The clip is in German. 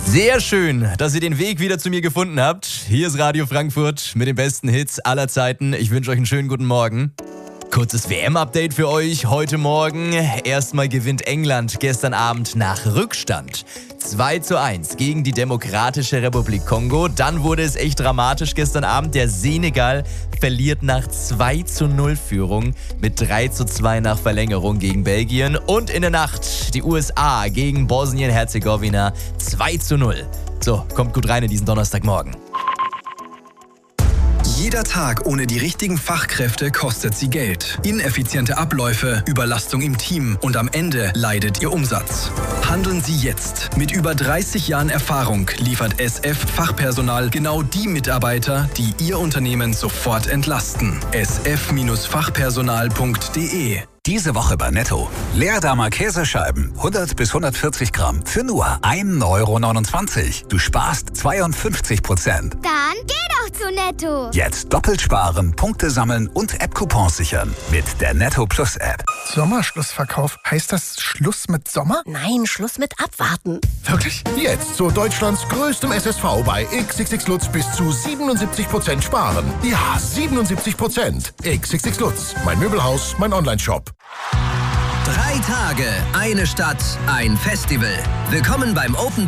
Sehr schön, dass ihr den Weg wieder zu mir gefunden habt. Hier ist Radio Frankfurt mit den besten Hits aller Zeiten. Ich wünsche euch einen schönen guten Morgen. Kurzes WM-Update für euch heute Morgen. Erstmal gewinnt England gestern Abend nach Rückstand 2:1 gegen die Demokratische Republik Kongo. Dann wurde es echt dramatisch gestern Abend. Der Senegal verliert nach 2:0 Führung mit 3:2 nach Verlängerung gegen Belgien. Und in der Nacht die USA gegen Bosnien-Herzegowina 2:0. So, kommt gut rein in diesen Donnerstagmorgen. Jeder Tag ohne die richtigen Fachkräfte kostet sie Geld. Ineffiziente Abläufe, Überlastung im Team und am Ende leidet Ihr Umsatz. Handeln Sie jetzt. Mit über 30 Jahren Erfahrung liefert SF-Fachpersonal genau die Mitarbeiter, die Ihr Unternehmen sofort entlasten. sf-fachpersonal.de. Diese Woche bei Netto. Leerdammer Käsescheiben, 100 bis 140 Gramm, für nur 1,29 €. Du sparst 52%. Dann geh doch zu Netto. Jetzt doppelt sparen, Punkte sammeln und App-Coupons sichern mit der Netto Plus App. Sommerschlussverkauf. Heißt das Schluss mit Sommer? Nein, Schluss mit Abwarten. Wirklich? Jetzt zu Deutschlands größtem SSV bei XXX Lutz bis zu 77% sparen. Ja, 77%. XXX Lutz. Mein Möbelhaus, mein Onlineshop. 3 Tage, eine Stadt, ein Festival. Willkommen beim Open